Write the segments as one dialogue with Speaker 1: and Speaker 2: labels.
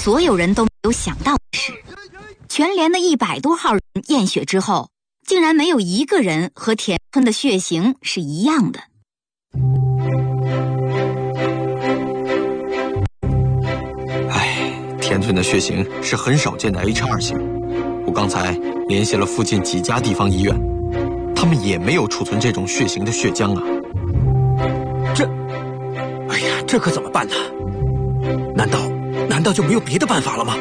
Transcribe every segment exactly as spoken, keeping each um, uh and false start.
Speaker 1: 所有人都没有想到的是，全连的一百多号人验血之后，竟然没有一个人和田村的血型是一样的。
Speaker 2: 唉，田村的血型是很少见的 H 二 型，我刚才联系了附近几家地方医院，他们也没有储存这种血型的血浆啊。
Speaker 3: 这，哎呀，这可怎么办呢？难道难道就没有别的办法了吗？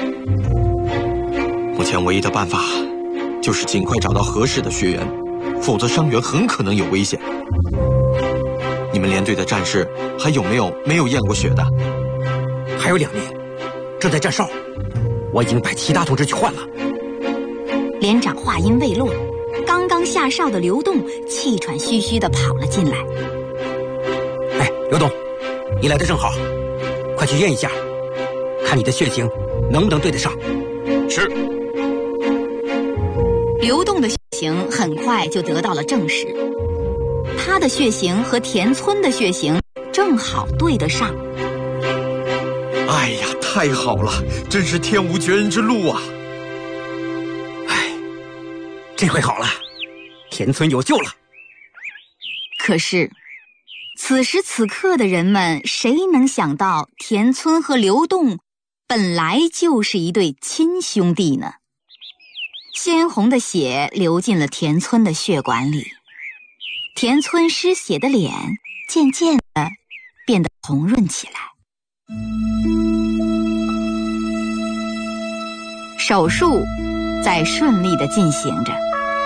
Speaker 2: 目前唯一的办法就是尽快找到合适的血源，否则伤员很可能有危险。你们连队的战士还有没有没有验过血的？
Speaker 3: 还有两名正在站哨，我已经派其他同志去换了。
Speaker 1: 连长话音未落，刚刚下哨的刘栋气喘吁吁地跑了进来。
Speaker 3: 哎，刘栋，你来的正好，快去验一下，看你的血型能不能对得上。
Speaker 2: 是。
Speaker 1: 刘栋的血型很快就得到了证实，他的血型和田村的血型正好对得上。
Speaker 2: 哎呀，太好了，真是天无绝人之路啊！
Speaker 3: 哎，这回好了，田村有救了。
Speaker 1: 可是此时此刻的人们，谁能想到田村和刘栋本来就是一对亲兄弟呢？鲜红的血流进了田村的血管里，田村失血的脸渐渐地变得红润起来。手术在顺利地进行着。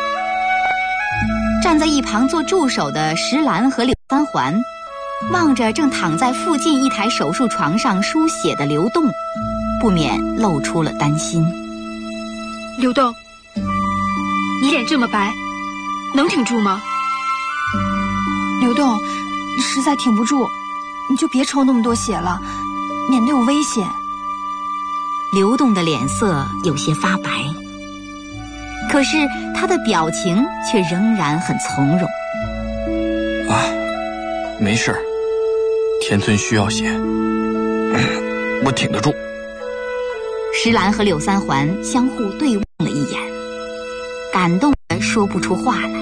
Speaker 1: 站在一旁做助手的石兰和柳三环望着正躺在附近一台手术床上输血的刘栋，不免露出了担心。
Speaker 4: 刘栋，你脸这么白，能挺住吗？
Speaker 5: 刘栋，实在挺不住，你就别抽那么多血了，免得有危险。
Speaker 1: 刘栋的脸色有些发白，可是他的表情却仍然很从容。
Speaker 2: 啊，没事，田村需要血，嗯，我挺得住。
Speaker 1: 石兰和柳三环相互对望了一眼，感动得说不出话来。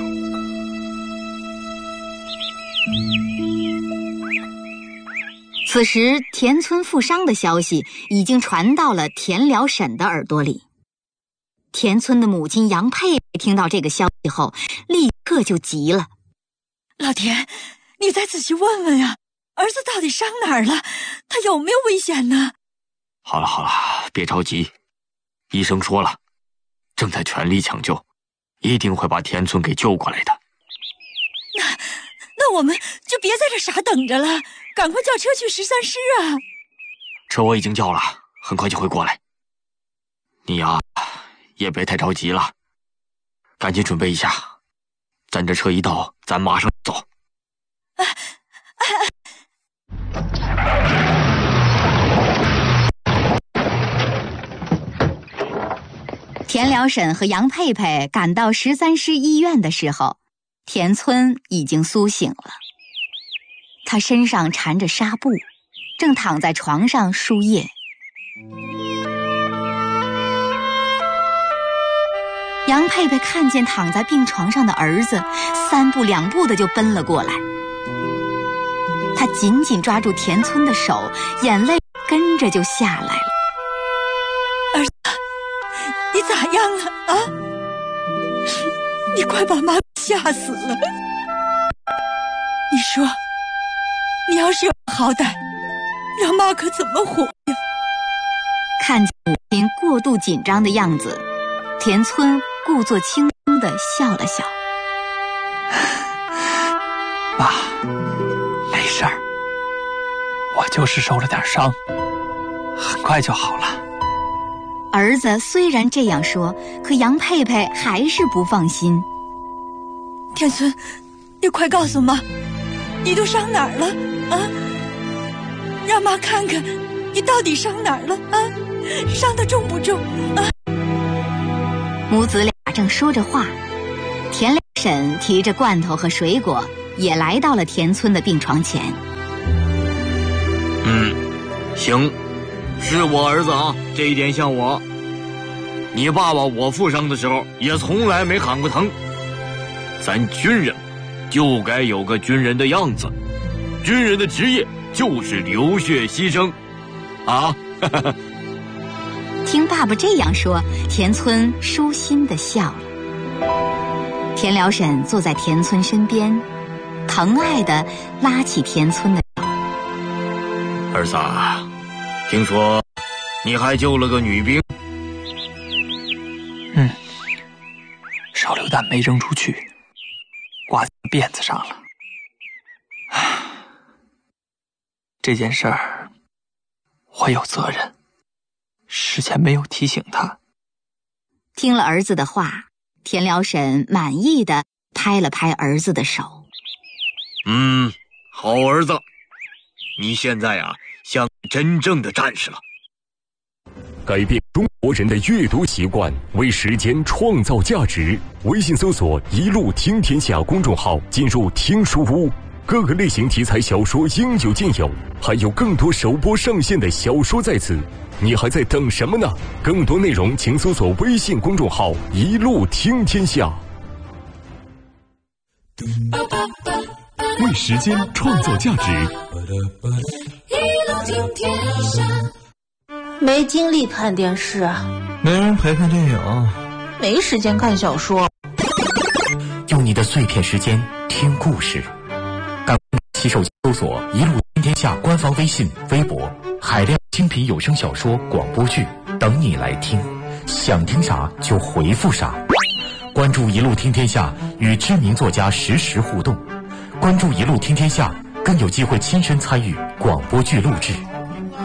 Speaker 1: 此时田村负伤的消息已经传到了田辽婶的耳朵里。田村的母亲杨佩听到这个消息后，立刻就急了：
Speaker 5: 老田，你再仔细问问呀，儿子到底伤哪儿了？他有没有危险呢？
Speaker 6: 好了好了，别着急，医生说了，正在全力抢救，一定会把田村给救过来的。
Speaker 5: 那那我们就别在这傻等着了，赶快叫车去十三师啊！
Speaker 6: 车我已经叫了，很快就会过来。你呀，也别太着急了，赶紧准备一下，咱这车一到，咱马上走。啊啊
Speaker 1: 田辽婶和杨佩佩赶到十三师医院的时候，田村已经苏醒了。他身上缠着纱布，正躺在床上输液。杨佩佩看见躺在病床上的儿子，三步两步的就奔了过来。他紧紧抓住田村的手，眼泪跟着就下来了。
Speaker 5: 儿子，你咋样了啊？你快把妈吓死了！你说，你要是有好歹，让妈可怎么活呀？
Speaker 1: 看见母亲过度紧张的样子，田村故作轻松地笑了笑。
Speaker 7: 妈，没事儿，我就是受了点伤，很快就好了。
Speaker 1: 儿子虽然这样说，可杨佩佩还是不放心。
Speaker 5: 田村，你快告诉妈，你都伤哪儿了啊？让妈看看你到底伤哪儿了啊？伤得重不重啊？
Speaker 1: 母子俩正说着话，田辽婶提着罐头和水果也来到了田村的病床前。
Speaker 6: 嗯，行， 是我儿子啊，这一点像我。你爸爸我负伤的时候也从来没喊过疼。咱军人就该有个军人的样子，军人的职业就是流血牺牲啊。
Speaker 1: 听爸爸这样说，田村舒心地笑了。田辽婶坐在田村身边，疼爱地拉起田村的手。
Speaker 6: 儿子啊，听说你还救了个女兵。
Speaker 7: 嗯，手榴弹没扔出去，挂在辫子上了。唉，这件事儿我有责任，事前没有提醒他。
Speaker 1: 听了儿子的话，田辽婶满意地拍了拍儿子的手。
Speaker 6: 嗯，好儿子，你现在啊像真正的战士了。
Speaker 8: 改变中国人的阅读习惯，为时间创造价值。微信搜索“一路听天下”公众号，进入听书屋，各个类型题材小说应有尽有，还有更多首播上线的小说在此。你还在等什么呢？更多内容请搜索微信公众号“一路听天下”。为时间创造价值。
Speaker 9: 没精力看电视，
Speaker 10: 没人陪看电影，
Speaker 9: 没时间看小说。
Speaker 11: 用你的碎片时间听故事，赶快洗手搜索“一路听天下”官方微信、微博，海量精品有声小说、广播剧等你来听。想听啥就回复啥。关注“一路听天下”，与知名作家实时互动。关注“一路听天下”，更有机会亲身参与广播剧录制。